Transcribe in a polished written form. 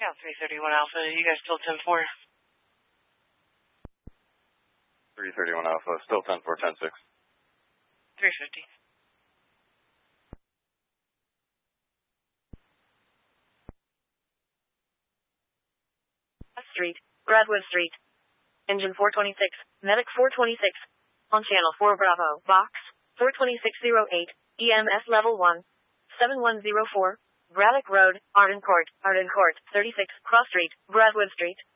Yeah, 331 Alpha. You guys still 10-4? 331 Alpha, still 10-4, 10-6. 350. Street, Bradwood Street. Engine 426, Medic 426. On Channel 4 Bravo, Box 42608, EMS Level 1, 7104, Braddock Road, Arden Court, 36, Cross Street, Bradwood Street.